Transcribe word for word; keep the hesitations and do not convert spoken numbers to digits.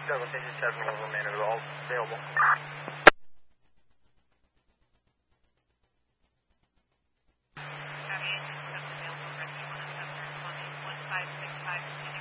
Douglas eighty-seven will remain available. Copy, eighty-seven available, rescue one oh seven, responding one five six five.